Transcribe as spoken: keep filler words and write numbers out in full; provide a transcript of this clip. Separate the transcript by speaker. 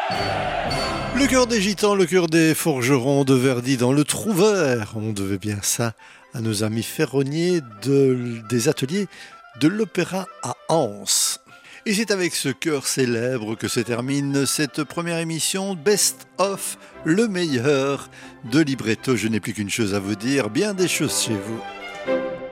Speaker 1: Le cœur des gitans, le cœur des forgerons de Verdi dans le Trouvère. On devait bien ça à nos amis ferronniers de, des ateliers de l'Opéra à Anse. Et c'est avec ce cœur célèbre que se termine cette première émission Best of, le meilleur de libretto. Je n'ai plus qu'une chose à vous dire, bien des choses chez vous.